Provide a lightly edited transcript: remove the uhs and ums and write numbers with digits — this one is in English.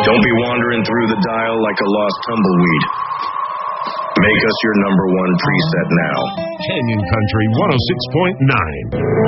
Don't be wandering through the dial like a lost tumbleweed. Make us your number one preset now. Canyon Country 106.9.